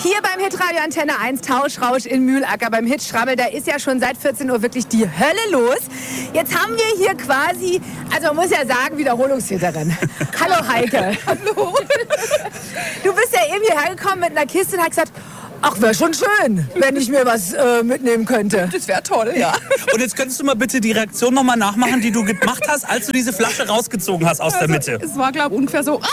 Hier beim Hitradio Antenne 1 Tauschrausch in Mühlacker beim Hitschrabbel, da ist ja schon seit 14 Uhr wirklich die Hölle los. Jetzt haben wir hier quasi, also man muss ja sagen, Wiederholungstäterin. Hallo Heike. Hallo. Du bist ja eben hierher gekommen mit einer Kiste und hast gesagt, ach, wäre schon schön, wenn ich mir was mitnehmen könnte. Das wäre toll, ja. Und jetzt könntest du mal bitte die Reaktion nochmal nachmachen, die du gemacht hast, als du diese Flasche rausgezogen hast aus der Mitte. Es war, glaube ich, ungefähr so.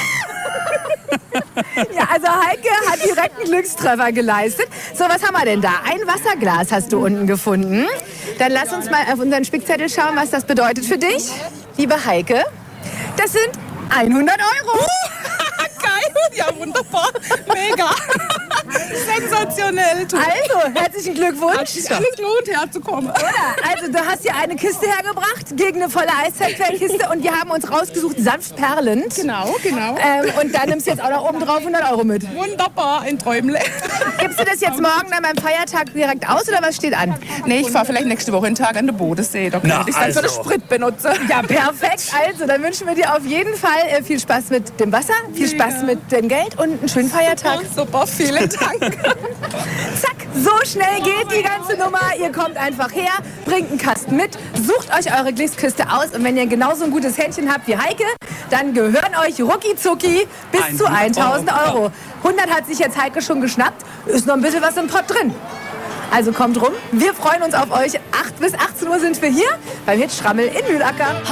Ja, also Heike hat direkt einen Glückstreffer geleistet. So, was haben wir denn da? Ein Wasserglas hast du unten gefunden. Dann lass uns mal auf unseren Spickzettel schauen, was das bedeutet für dich. Liebe Heike, das sind 100 €. Geil, ja wunderbar, mega, sensationell. Also, herzlichen Glückwunsch. Hat sich alles lohnt, herzukommen. Oder? Also, du hast hier eine Kiste hergebracht gegen eine volle Eiszeitquerkiste und wir haben uns rausgesucht, sanft perlend. Genau. Und dann nimmst du jetzt auch noch oben drauf 100 € mit. Wunderbar, ein Träumle. Gibst du das jetzt morgen dann beim Feiertag direkt aus oder was steht an? Nee, ich fahre vielleicht nächste Woche einen Tag an den Bodensee. Da könnte ich dann für den Sprit benutzen. Ja, perfekt. Also, dann wünschen wir dir auf jeden Fall viel Spaß mit dem Wasser, viel Spaß mit dem Geld und einen schönen Feiertag. Super, vielen Dank. Zack, so schnell geht die ganze Nummer. Ihr kommt einfach her, bringt einen Kasten mit, sucht euch eure Glückskiste aus und wenn ihr genauso ein gutes Händchen habt wie Heike, dann gehören euch rucki zucki bis zu 1.000 €. 100 hat sich jetzt Heike schon geschnappt, ist noch ein bisschen was im Pott drin. Also kommt rum, wir freuen uns auf euch. 8 bis 18 Uhr sind wir hier beim Hitschrabbel in Mühlacker.